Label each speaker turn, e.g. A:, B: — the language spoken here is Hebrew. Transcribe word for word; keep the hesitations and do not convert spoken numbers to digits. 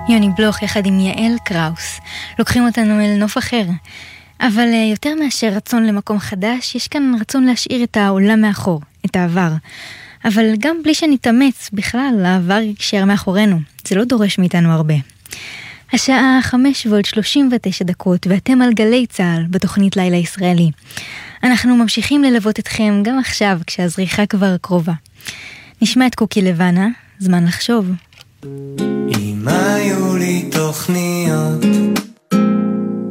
A: יוני בלוך יחד עם יעל קראוס לוקחים אותנו אל נוף אחר, אבל יותר מאשר רצון למקום חדש, יש כאן רצון להשאיר את העולם מאחור, את העבר. אבל גם בלי שנתאמץ בכלל, העבר יקשר מאחורינו, זה לא דורש מאיתנו הרבה. השעה חמש ועוד שלושים ותשע דקות, ואתם על גלי צהל בתוכנית לילה ישראלי. אנחנו ממשיכים ללוות אתכם גם עכשיו כשהזריחה כבר קרובה. נשמע את קוקי לבנה, זמן לחשוב.
B: אם היו לי תוכניות